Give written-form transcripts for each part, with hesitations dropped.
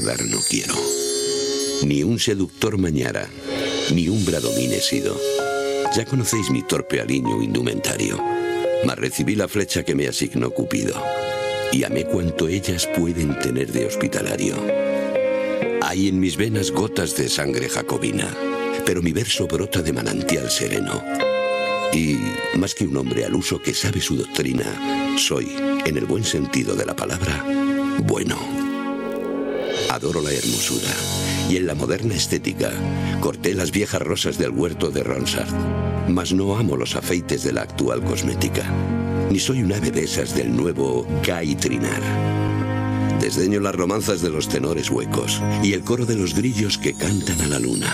No quiero. Ni un seductor mañara, ni un bradomín he sido. Ya conocéis mi torpe aliño indumentario, mas recibí la flecha que me asignó Cupido, y amé cuanto ellas pueden tener de hospitalario. Hay en mis venas gotas de sangre jacobina, pero mi verso brota de manantial sereno. Y, más que un hombre al uso que sabe su doctrina, soy, en el buen sentido de la palabra, bueno. Adoro la hermosura, y en la moderna estética corté las viejas rosas del huerto de Ronsard, mas no amo los afeites de la actual cosmética, ni soy un ave de esas del nuevo gaitrinar. Desdeño las romanzas de los tenores huecos y el coro de los grillos que cantan a la luna.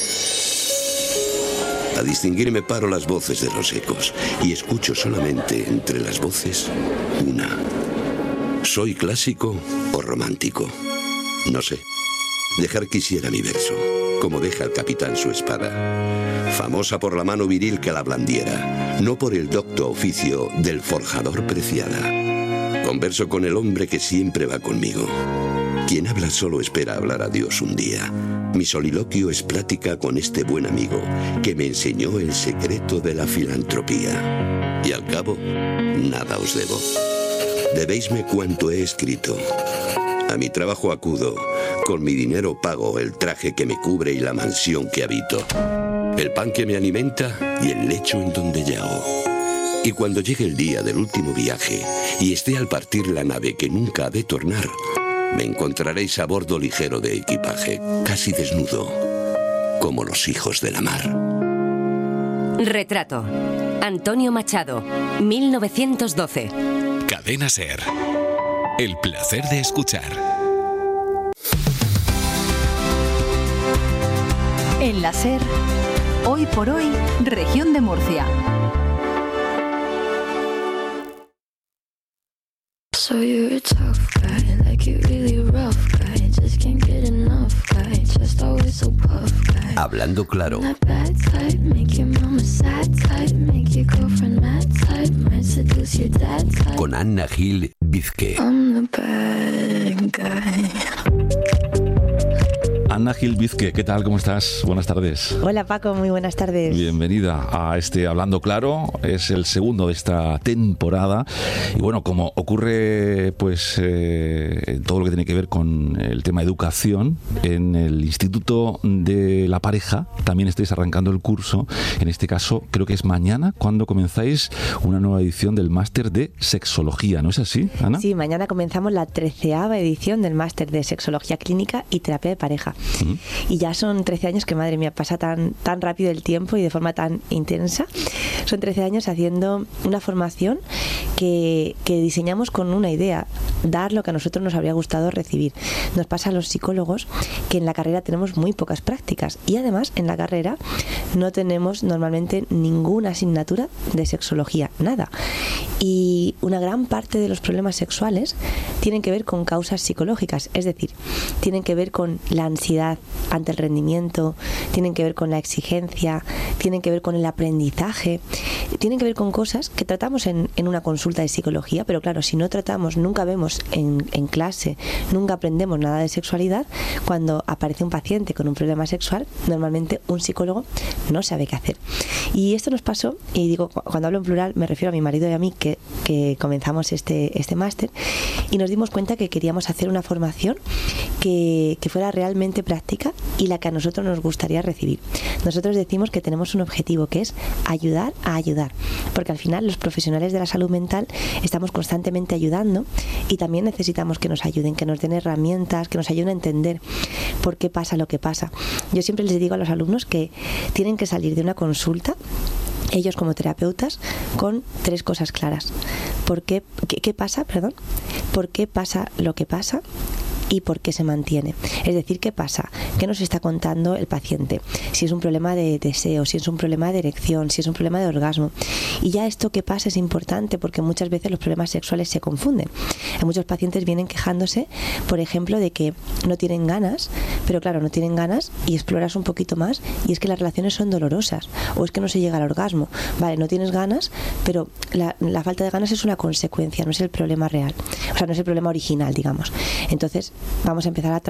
A distinguirme paro las voces de los ecos y escucho solamente entre las voces una. ¿Soy clásico o romántico? No sé. Dejar quisiera mi verso, como deja el capitán su espada, famosa por la mano viril que la blandiera, no por el docto oficio del forjador preciada. Converso con el hombre que siempre va conmigo. Quien habla solo espera hablar a Dios un día. Mi soliloquio es plática con este buen amigo que me enseñó el secreto de la filantropía. Y al cabo, nada os debo. Debéisme cuanto he escrito. A mi trabajo acudo, con mi dinero pago el traje que me cubre y la mansión que habito, el pan que me alimenta y el lecho en donde yago. Y cuando llegue el día del último viaje y esté al partir la nave que nunca ha de tornar, me encontraréis a bordo ligero de equipaje, casi desnudo, como los hijos de la mar. Retrato. Antonio Machado, 1912. Cadena SER. El placer de escuchar. En la SER, hoy por hoy, región de Murcia. So you're a tough guy, like you really rough guy, just can't get enough guy, just always so puff guy. Hablando claro. That bad type, make your mama sad type, make your girlfriend mad type, might seduce your dad type. Con Anna Gil Vizque. I'm the bad guy. Anna Gil Vizque, ¿qué tal? ¿Cómo estás? Buenas tardes. Hola Paco, muy buenas tardes. Bienvenida a este Hablando Claro, es el segundo de esta temporada y bueno, como ocurre pues en todo lo que tiene que ver con el tema educación, en el Instituto de la Pareja también estáis arrancando el curso, en este caso creo que es mañana cuando comenzáis una nueva edición del máster de sexología, ¿no es así, Ana? Sí, mañana comenzamos la 13ª edición del máster de sexología clínica y terapia de pareja. Y ya son 13 años que, madre mía, pasa tan rápido el tiempo y de forma tan intensa. Son 13 años haciendo una formación que diseñamos con una idea, dar lo que a nosotros nos habría gustado recibir. Nos pasa a los psicólogos que en la carrera tenemos muy pocas prácticas y además en la carrera no tenemos normalmente ninguna asignatura de sexología, nada. Y una gran parte de los problemas sexuales tienen que ver con causas psicológicas, es decir, tienen que ver con la ansiedad ante el rendimiento, tienen que ver con la exigencia, tienen que ver con el aprendizaje, tienen que ver con cosas que tratamos en una consulta de psicología, pero claro, si no tratamos, nunca vemos en clase, nunca aprendemos nada de sexualidad, cuando aparece un paciente con un problema sexual, normalmente un psicólogo no sabe qué hacer. Y esto nos pasó, y digo, cuando hablo en plural me refiero a mi marido y a mí, que comenzamos este máster, y nos dimos cuenta que queríamos hacer una formación que fuera realmente práctica y la que a nosotros nos gustaría recibir. Nosotros decimos que tenemos un objetivo, que es ayudar a ayudar, porque al final los profesionales de la salud mental estamos constantemente ayudando y también necesitamos que nos ayuden, que nos den herramientas, que nos ayuden a entender por qué pasa lo que pasa. Yo siempre les digo a los alumnos que tienen que salir de una consulta, ellos como terapeutas, con 3 cosas claras. ¿Qué pasa? ¿Por qué pasa lo que pasa? Y por qué se mantiene. Es decir, ¿qué pasa? ¿Qué nos está contando el paciente? Si es un problema de deseo, si es un problema de erección, si es un problema de orgasmo. Y ya esto que pasa es importante porque muchas veces los problemas sexuales se confunden. Hay muchos pacientes vienen quejándose, por ejemplo, de que no tienen ganas, pero claro, no tienen ganas y exploras un poquito más y es que las relaciones son dolorosas o es que no se llega al orgasmo. Vale, no tienes ganas, pero la falta de ganas es una consecuencia, no es el problema real. O sea, no es el problema original, digamos. Entonces, vamos a empezar a